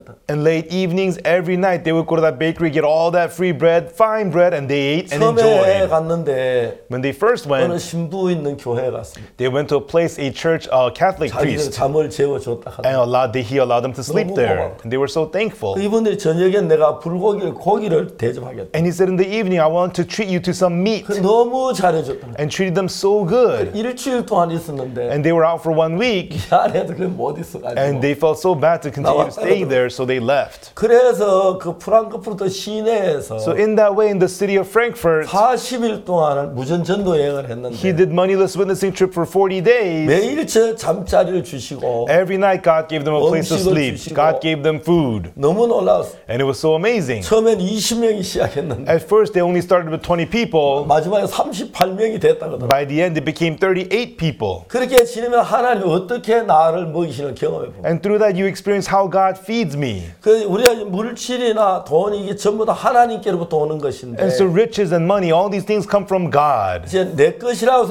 And late evenings, every night, they would go to that bakery, get all that free bread, fine bread, and they ate and 처음에 enjoyed. 갔는데 When they first 어느 went, 신부 있는 교회에 갔습니다. they went to a place, a church, a Catholic 자기들 priest, 잠을 재워줬다 and 하더라고요. he allowed them to sleep 너무 there. 고마워. And they were so thankful. 이분들이 저녁에 내가 고기를 대접하겠다. And he said, in the evening, I want to treat you to some meat. 너무 잘해줬다. And treated them so good. 일주일 동안 있었는데 And they were out for 1 week. 이 안에도 그래 못 있어가지고. And they felt so bad to continue to stay there, so they left. 그래서 그 프랑크푸르트 시내에서 So in that way, in the city of Frankfurt, 40일 동안 무전 전도 여행을 he 했는데 did moneyless witnessing trip for 40 days. 매일 저 잠자리를 주시고 Every night, God gave them a place to 음식을 sleep. 주시고. God gave them food. 너무 놀라웠어. And it was so amazing. 처음엔 20명이 시작했는데 At first, they only started with 20 people. 마지막에 38명이 됐다 그러더라고요. By the end, it became 38 people. 그렇게 지내면 하나님이 어떻게 나를 먹이시는 경험해 보고. And through that, you experience how God feeds me. 그 우리가 물질이나 돈이 이게 전부 다 하나님께로부터 오는 것인데 And so riches and money, all these things come from God. 이제 내 것이라고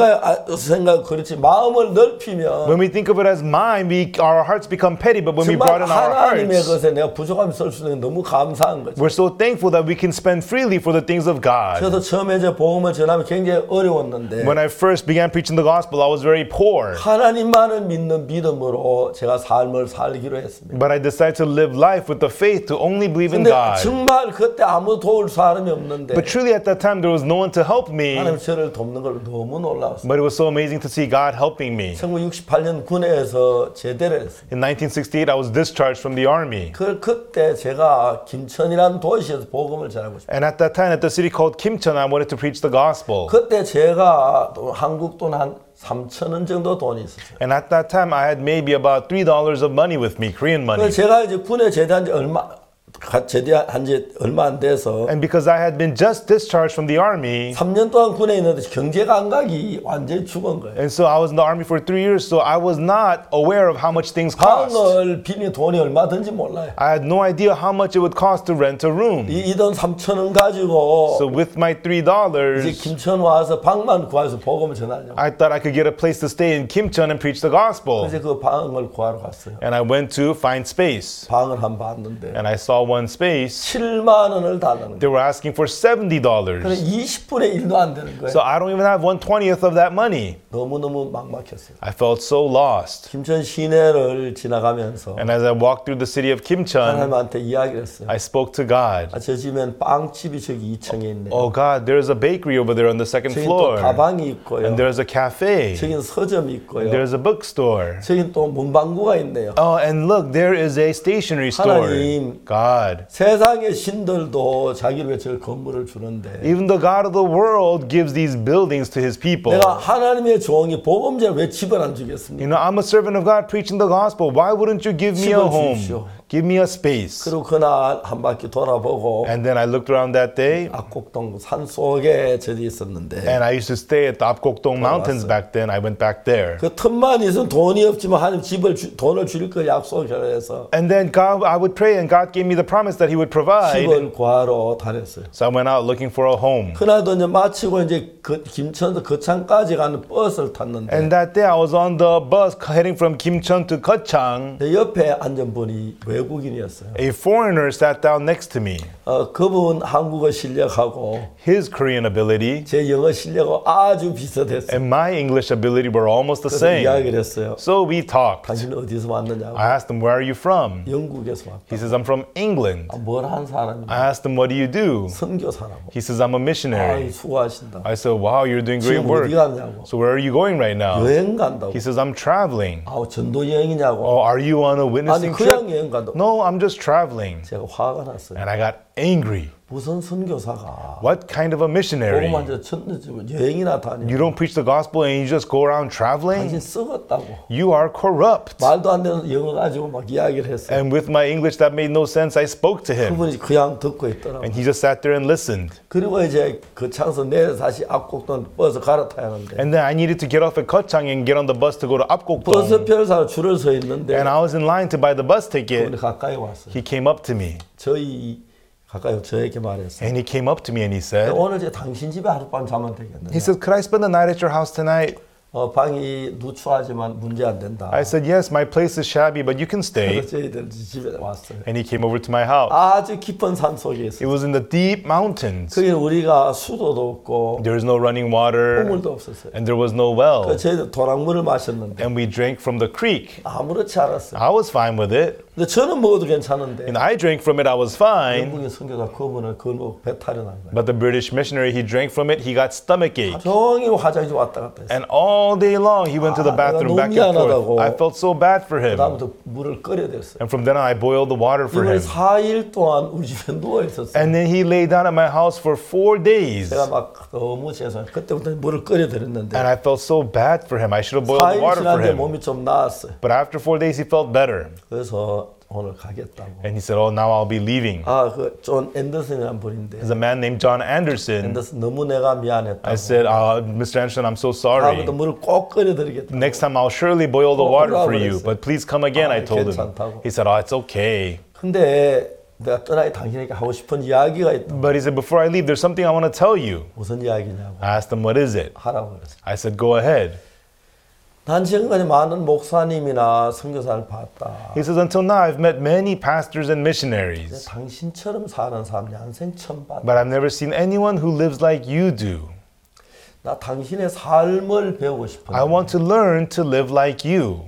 생각 그렇지 마음을 넓히면 When we think of it as mine, our hearts become petty. But when we 정말 broaden our 하나님의 hearts, 것에 내가 부족함이 쓸 수 있는 게 너무 감사한 거죠. we're so thankful that we can spend freely for the things of God. 저도 처음에 이제 복음을 전하면 굉장히 어려웠는데 When I first began preaching the gospel, I was very poor. 하나님만을 믿는 믿음으로 제가 삶을 살기로 했습니다. But I decided to live life with the faith to only believe in 근데 God. 정말 그때 아무 도울 사람이 없는데 But truly at that time, there was no one to help me. 하나님 저를 돕는 걸 너무 놀라웠어요. But it was so amazing to see God helping me. 1968년 군에서 제대를 했어요. In 1968, I was discharged from the army. 그때 제가 김천이라는 도시에서 복음을 전하고 싶어요. And at that time, at the city called Kimcheon, I wanted to preach the gospel. 그때 제가 한국 돈 한 3,000원 정도 돈이 있었어요. And at that time, I had maybe about $3 of money with me, Korean money. 그래서 제가 이제 군에 제대한 지 얼마 안 돼서 And because I had been just discharged from the army, 3년 동안 군에 있는데 경제 감각이 완전히 죽은 거예요. and so I was in the army for 3 years, so I was not aware of how much things cost. 방을 빌린 돈이 얼마든지 몰라요. I had no idea how much it would cost to rent a room. 이 돈 3,000원 가지고 So with my $3, 이제 김천 와서 방만 구해서 복음을 전하려고. I thought I could get a place to stay in Kimcheon and preach the gospel. 그래서 그 방을 구하러 갔어요. And I went to find space. 방을 한 봤는데 And I saw one space. 7만 원을 달라는 They 거예요. were asking for $70. 그래 20분의 1도 안 되는 거예요. So I don't even have 1/20th of that money. 너무너무 막막했어요. I felt so lost. 김천 시내를 지나가면서 And as I walked through the city of Kimcheon, 하나님한테 이야기를 했어요. I spoke to God. 저 집엔 빵집이 저기 2층에 있네요. Oh God, there's a bakery over there on the second 저긴 또 floor. 가방이 있고요. And there's a cafe. 저긴 서점이 있고요. There's a bookstore. 저긴 또 문방구가 있네요. Oh, and look, there is a stationery store. 하나님. God. 세상의 신들도 자기를 위해 저 건물을 주는데 Even the God of the world gives these buildings to his people. 내가 하나님의 종이 복음제를 왜 집을 안 주겠습니까? You know, I'm a servant of God preaching the gospel. Why wouldn't you give me a 집을 home? 주십시오. Give me a space. 그리고 그날 한 바퀴 돌아보고 And then I looked around that day, 압곡동 산 속에 저기 있었는데 and I used to stay at the Apgokdong Mountains back then. I went back there. 그 틈만 있으면 돈이 없지만 하나님 돈을 줄 걸 약속을 해서 And then God, I would pray, and God gave me the promise that He would provide. 집을 구하러 다녔어요. So I went out looking for a home. 그날도 이제 마치고 이제 김천에서 거창까지 가는 버스를 탔는데 And that day I was on the bus heading from Kimcheon to Gyeochang. 내 옆에 앉은 분이 외국인이었어요. A foreigner sat down next to me. 그분 한국어 실력하고 His Korean ability 제 영어 실력하고 아주 비슷했어요. and my English ability were almost the 그래서 same. 이야기를 했어요. So we talked. 당신 어디서 왔느냐고. I asked him, where are you from? 영국에서 왔다. He says, I'm from England. 뭘 한 사람이냐. I asked him, what do you do? 선교사라고. He says, I'm a missionary. 수고하신다. I said, wow, you're doing great 지금 work. 어디 갔냐고. So where are you going right now? 여행 간다고. He says, I'm traveling. 전도 여행이냐고. Oh, are you on a 아니 witnessing 그냥 trip? 여행 간다고. No, I'm just traveling. 제가 화가 났어요. And I got angry. 무슨 선교사가 What kind of a missionary? 복음만 여행이나 다녀. You don't preach the gospel and you just go around traveling? 당신 썩었다고. You are corrupt. 말도 안 되는 영어 가지고 막 이야기를 했어요. And with my English that made no sense, I spoke to him. 그분이 그냥 듣고 있더라고. And he just sat there and listened. 그리고 이제 그 창서 내려 다시 압곡동 버스 갈아타야 하는데 And then I needed to get off at Gyeochang and get on the bus to go to 버스 Apgokdong. 표를 사러 줄을 서 있는데 And I was in line to buy the bus 그분이 ticket. 가까이 왔어요. He came up to me. 가까이 저에게 말했어요. And he came up to me and he said, 오늘 이제 당신 집에 하룻밤 자면 되겠느냐. he said, could I spend the night at your house tonight? 방이 누추하지만 문제 안 된다. I said, yes, my place is shabby, but you can stay. 그래서 저희들 집에 왔어요. And he came over to my house. 아주 깊은 산 속에 It 있어요. was in the deep mountains. 거기 우리가 수도도 없고 There was no running water, 우물도 없었어요. and there was no well. 저희들 도랑물을 마셨는데 And we drank from the creek. 아무렇지 않았어요. I was fine with it. 근데 저는 먹어도 괜찮은데 And I drank from it, I was fine. 영국의 선교사 그분은 그걸 먹고 배탈이 난 거예요. But the British missionary, he drank from it, he got stomachache. 종일 화장실 왔다 갔다 했어요. And all day long, he went to the bathroom 내가 back 너무 and forth. 미안하다고. I felt so bad for him. 그다음부터 물을 끓여야 됐어요. And from then on, I boiled the water for 이번에 him. 4일 동안 우리 집에 누워 있었어요. And then he lay down at my house for 4 days. 제가 막 너무 죄송해요. 그때부터 물을 끓여 드렸는데 And I felt so bad for him. I should have boiled the 4일 water for 지났는데 him. 몸이 좀 나았어요. But after 4 days, he felt better. 그래서 오늘 가겠다고. And he said, oh, now I'll be leaving. 그 존 앤더슨이라는 분인데 There's a man named John Anderson. 앤더슨 너무 내가 미안했다고. I said, Mr. Anderson, I'm so sorry. 다음부터 물을 꼭 끓여 드리겠다. Next time, I'll surely boil the water for you. 그랬어요. But please come again, I told him. 괜찮다고. He said, oh, it's okay. 근데 내가 떠나기 당신에게 하고 싶은 이야기가 있다. But he said, before I leave, there's something I want to tell you. 무슨 이야기냐고 I asked him, what is it? 하라고 그랬어요. I said, go ahead. 난 지금까지 많은 목사님이나 선교사를 봤다. He says, until now, I've met many pastors and missionaries. 당신처럼 사는 사람 양생 처음 봤다. But I've never seen anyone who lives like you do. 나 당신의 삶을 배우고 싶은데 I want to learn to live like you.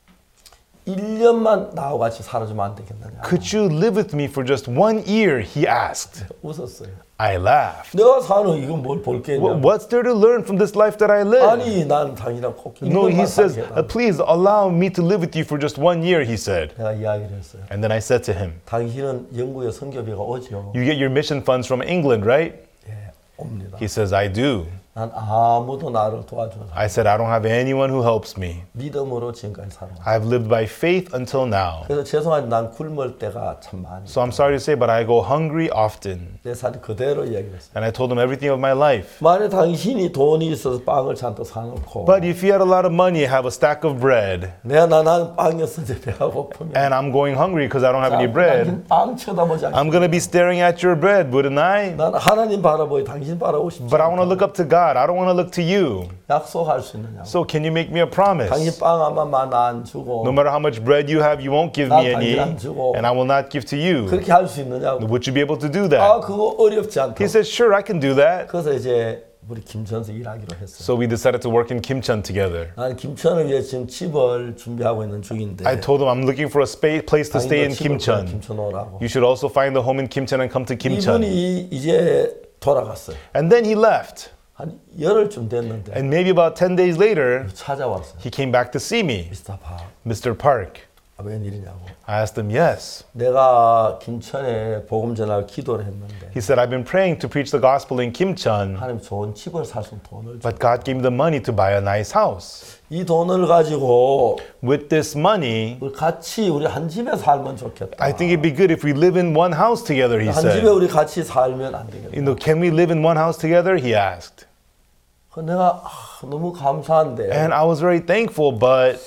1년만 나하고 같이 살아주면 안 되겠느냐. Could you live with me for just 1 year? He asked. 웃었어요. I laughed. 내가 사는 이건 뭘 볼 게 있냐. What's there to learn from this life that I live? 아니 난 당신이랑 꼭 No, he 1년만 says, 살게 해달라. please allow me to live with you for just 1 year, he said. 내가 이야기를 했어요. And then I said to him, 당신은 영국의 선교비가 오죠. you get your mission funds from England, right? 예, 옵니다. He says, I do. 난 아무도 나를 도와주는 I said, I don't have anyone who helps me. 믿음으로 지금까지 살아왔어. I've lived by faith until now. 그래서 죄송하지 난 굶을 때가 참 많이. So I'm sorry to say, but I go hungry often. 내 삶 그대로 이야기했어요. And I told him everything of my life. 만약 당신이 돈이 있어서 빵을 잔뜩 사놓고 But if you had a lot of money, have a stack of bread, 나는 빵이었는데 배가 고프면 and I'm going hungry because I don't have any bread, 당신 빵 쳐다보지 않고 I'm going to be staring at your bread, wouldn't I? 난 하나님 바라보고 당신 바라보고 싶지 But I want to 않다고. look up to God. I don't want to look to you. 약속할 수 있느냐고. So can you make me a promise? 당신 빵 아마 나안 주고 No matter how much bread you have, you won't give me any, 당신 안 주고. and I will not give to you. 그렇게 할 수 있느냐고. Would you be able to do 아 that? 그거 어렵지 않다. He said, sure, I can do that. 그래서 이제 우리 김천에서 일하기로 했어요. So we decided to work in Kimcheon together. 나는 김천을 위해 지금 집을 준비하고 있는 중인데. I told him I'm looking for a place to stay in 당신도 집을 Kimcheon. 김천 오라고. You should also find a home in Kimcheon and come to Kimcheon. 이분이 이제 돌아갔어요. And then he left. 한 열흘쯤 됐는데 And maybe about 10 days later, 찾아왔어요. he came back to see me. 미스터 박, Mr. Park. 웬일이냐고. I asked him, yes. 내가 김천에 복음 전할 기도를 했는데 He said, I've been praying to preach the gospel in Kimcheon, 하나님 좋은 집을 살 수 있는 돈을 줘. but God gave me the money to buy a nice house. 이 돈을 가지고 With this money, 우리 같이 우리 한 집에 살면 좋겠다. I think it'd be good if we live in one house together, he 한 집에 said. 우리 같이 살면 안 되겠다. Can we live in one house together? He asked. 그 내가 너무 감사한데 And I was very thankful, but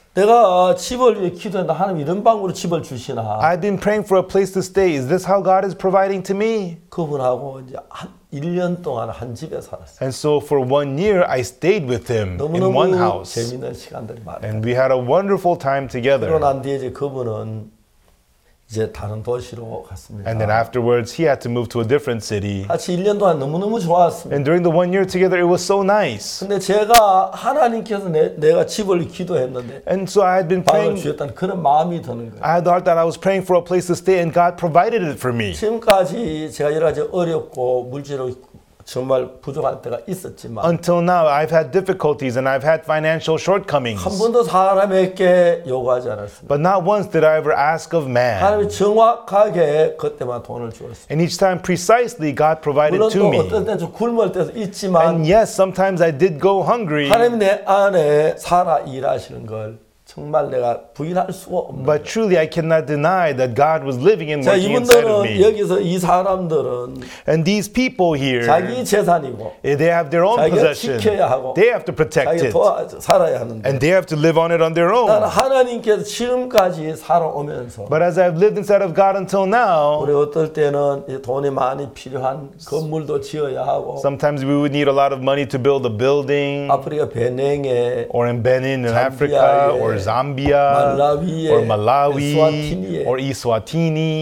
내가 집을 위해 기도했는데 하나님 이런 방으로 집을 주시나. I've been praying for a place to stay. Is this how God is providing to me? 그분하고 이제 한 1년 동안 한 집에 살았어요. And so for 1 year, I stayed with him in one 너무너무 house. 재미있는 시간들이 많아요. And we had a wonderful time 그러고 together. 난 뒤에 이제 그분은 이제 다른 도시로 갔습니다. And then afterwards, he had to move to a different city. 같이 1년 동안 너무너무 좋았습니다. And during the 1 year together, it was so nice. 근데 제가 하나님께서 내가 집을 기도했는데 And so I had been 방을 praying. 주셨다는 그런 마음이 드는 거예요. I thought that I was praying for a place to stay, and God provided it for me. 지금까지 제가 여러 가지 어렵고 물질로 정말 부족할 때가 있었지만 Until now, I've had difficulties and I've had financial shortcomings. 한 번도 사람에게 요구하지 않았습니다. But not once did I ever ask of man. 하나님이 정확하게 그때만 돈을 주었습니다. And each time, precisely, God provided 물론 to 또 me. 어떤 때는 좀 굶을 때도 있지만 And yes, sometimes I did go hungry. 하나님이 내 안에 살아 일하시는 걸 정말 내가 부인할 수가 없는. But truly, I cannot deny that God was living and 자, working inside of 이분들은 me. 여기서 이 사람들은 And these people here, 자기 재산이고 they have their own 자기가 possession. 지켜야 하고 They have to protect 자기가 it. 살아야 하는데 And they have to live on it on their 나는 own. 하나님께서 지금까지 살아오면서 But as I've lived inside of God until now, 우리 어떨 때는 이 돈이 많이 필요한 건물도 지어야 하고 sometimes we would need a lot of money to build a building, 아프리카 베냉에 or in Benin in Zambia, Africa, or 예. Zambia, 말라위에, or Malawi, 에스와티니에. or Eswatini.